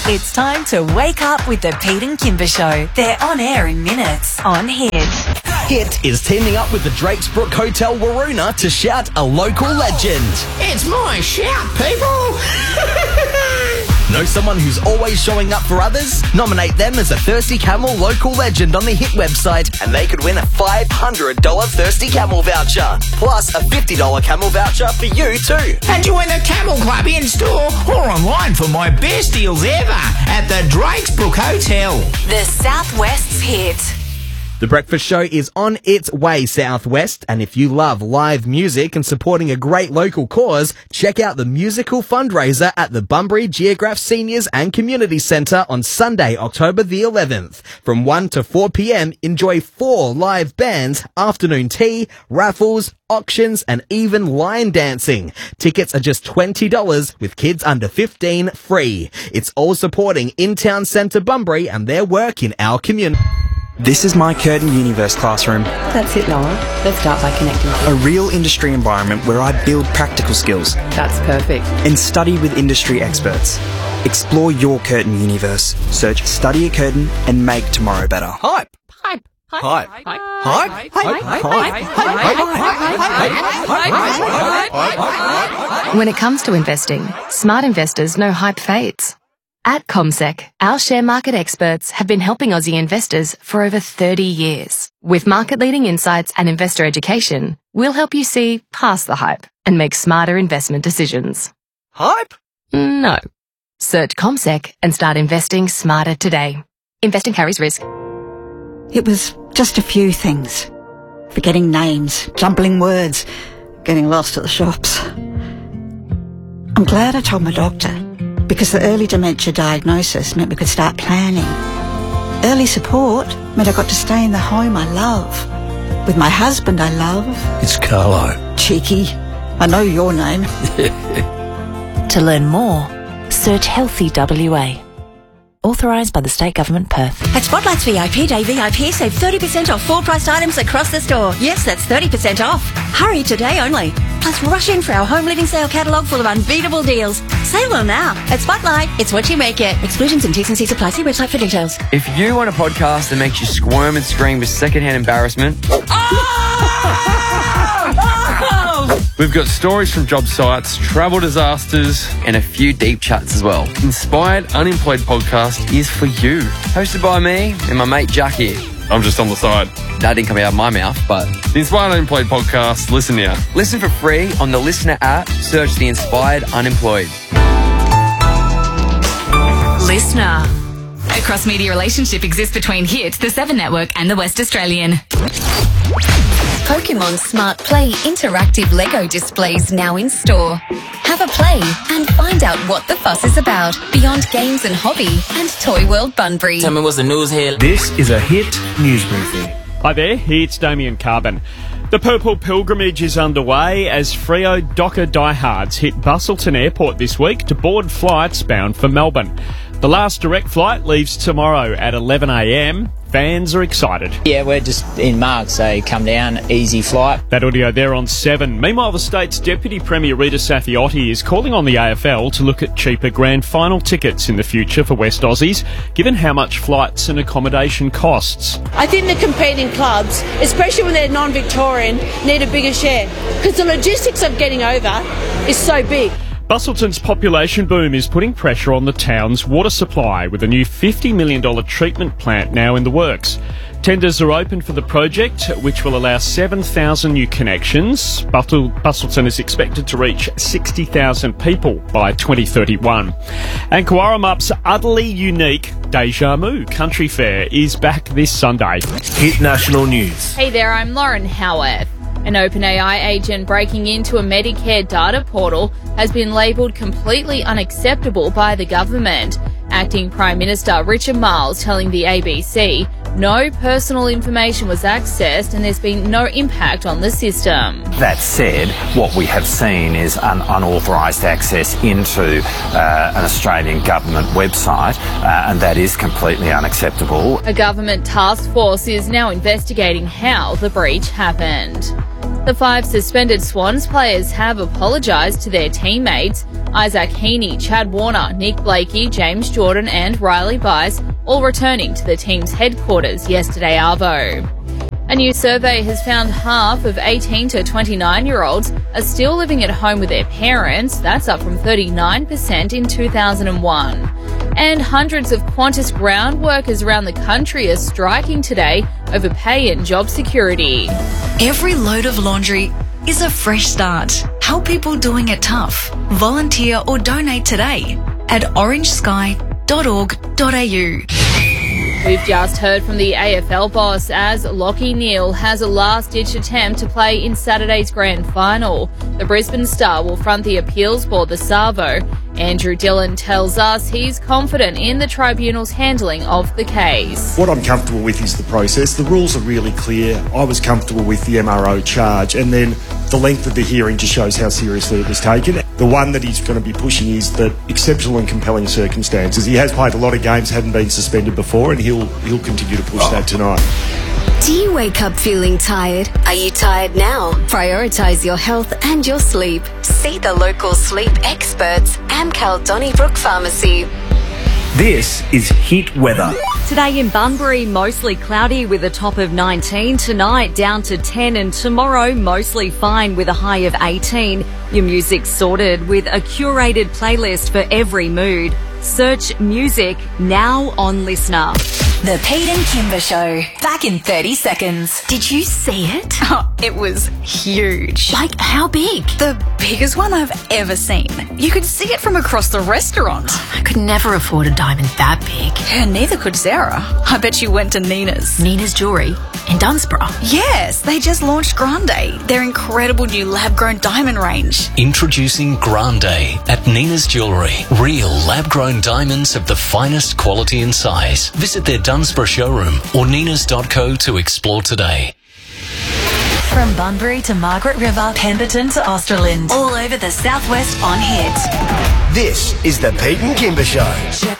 It's time to wake up with the Pete and Kimber Show. They're on air in minutes on Hit. Hit is teaming up with the Drakesbrook Hotel Waroona to shout a local legend. It's my shout, people! Know someone who's always showing up for others? Nominate them as a Thirsty Camel local legend on the Hit website and they could win a $500 Thirsty Camel voucher. Plus a $50 Camel voucher for you too. And join the Camel Club in-store or online for my best deals ever at the Drakesbrook Hotel. The Southwest's Hit. The Breakfast Show is on its way, Southwest, and if you love live music and supporting a great local cause, check out the musical fundraiser at the Bunbury Geograph Seniors and Community Centre on Sunday, October the 11th. From 1 to 4 p.m, enjoy 4 live bands, afternoon tea, raffles, auctions, and even line dancing. Tickets are just $20 with kids under 15 free. It's all supporting In-Town Centre Bunbury and their work in our community. This is my Curtin Universe classroom. That's it, Noah. Let's start by connecting. A real industry environment where I build practical skills. That's perfect. And study with industry experts. Explore your Curtin Universe. Search Study at Curtin and make tomorrow better. Hype! Hype. Hype! Hype! Hype! When it comes to investing, smart investors know hype fades. At CommSec, our share market experts have been helping Aussie investors for over 30 years. With market-leading insights and investor education, we'll help you see past the hype and make smarter investment decisions. Hype? No. Search CommSec and start investing smarter today. Investing carries risk. It was just a few things. Forgetting names, jumbling words, getting lost at the shops. I'm glad I told my doctor, because the early dementia diagnosis meant we could start planning. Early support meant I got to stay in the home I love, with my husband I love. It's Carlo. Cheeky. I know your name. To learn more, search Healthy WA. Authorised by the State Government, Perth. At Spotlight's VIP Day VIP, save 30% off full-priced items across the store. Yes, that's 30% off. Hurry today only. Plus, rush in for our home living sale catalogue full of unbeatable deals. Save them now. At Spotlight, it's what you make it. Exclusions and T's and C's apply. See website for details. If you want a podcast that makes you squirm and scream with secondhand embarrassment... We've got stories from job sites, travel disasters, and a few deep chats as well. Inspired Unemployed Podcast is for you. Hosted by me and my mate Jack here. I'm just on the side. That didn't come out of my mouth, but... The Inspired Unemployed Podcast, listen now. Listen for free on the Listener app. Search The Inspired Unemployed. Listener. A cross-media relationship exists between Hit, the 7 Network, and the West Australian. Pokemon Smart Play interactive Lego displays now in store. Have a play and find out what the fuss is about beyond games and hobby and Toy World Bunbury. Tell me what's the news here. This is a Hit news briefing. Hi there, it's Damien Carbon. The Purple Pilgrimage is underway as Freo Docker diehards hit Busselton Airport this week to board flights bound for Melbourne. The last direct flight leaves tomorrow at 11 a.m. Fans are excited. Yeah, we're just in Marg, so come down, easy flight. That audio there on 7. Meanwhile, the state's Deputy Premier Rita Safiotti is calling on the AFL to look at cheaper grand final tickets in the future for West Aussies, given how much flights and accommodation costs. I think the competing clubs, especially when they're non-Victorian, need a bigger share, because the logistics of getting over is so big. Busselton's population boom is putting pressure on the town's water supply, with a new $50 million treatment plant now in the works. Tenders are open for the project, which will allow 7,000 new connections. Busselton is expected to reach 60,000 people by 2031. And Coarumup's utterly unique Deja Mu Country Fair is back this Sunday. Hit National News. Hey there, I'm Lauren Howarth. An OpenAI agent breaking into a Medicare data portal has been labelled completely unacceptable by the government. Acting Prime Minister Richard Marles telling the ABC no personal information was accessed and there's been no impact on the system. That said, what we have seen is an unauthorised access into an Australian government website, and that is completely unacceptable. A government task force is now investigating how the breach happened. The 5 suspended Swans players have apologised to their teammates. Isaac Heaney, Chad Warner, Nick Blakey, James Jordan and Riley Bice all returning to the team's headquarters yesterday arvo. A new survey has found half of 18 to 29-year-olds are still living at home with their parents. That's up from 39% in 2001. And hundreds of Qantas ground workers around the country are striking today over pay and job security. Every load of laundry is a fresh start. Help people doing it tough. Volunteer or donate today at orangesky.org.au. We've just heard from the AFL boss as Lachie Neale has a last-ditch attempt to play in Saturday's grand final. The Brisbane Star will front the appeals board this Savo. Andrew Dillon tells us he's confident in the tribunal's handling of the case. What I'm comfortable with is the process. The rules are really clear. I was comfortable with the MRO charge, and then the length of the hearing just shows how seriously it was taken. The one that he's going to be pushing is that exceptional and compelling circumstances. He has played a lot of games, hadn't been suspended before, and he'll continue to push that tonight. Do you wake up feeling tired? Are you tired now? Prioritise your health and your sleep. See the local sleep experts, Amcal Donnybrook Pharmacy. This is Hit Weather. Today in Bunbury, mostly cloudy with a top of 19. Tonight, down to 10. And tomorrow, mostly fine with a high of 18. Your music's sorted with a curated playlist for every mood. Search music now on Listener. The Pete and Kimber Show. Back in 30 seconds. Did you see it? Oh, it was huge. Like, how big? The biggest one I've ever seen. You could see it from across the restaurant. I could never afford a diamond that big. Yeah, neither could Sarah. I bet you went to Nina's. Nina's Jewellery in Dunsborough. Yes, they just launched Grande, their incredible new lab-grown diamond range. Introducing Grande at Nina's Jewellery. Real lab-grown diamonds of the finest quality and size. Visit their Dunsborough showroom or ninas.co to explore today. From Bunbury to Margaret River, Pemberton to Australind, all over the southwest on Hit. This is the Pete and Kimber Show.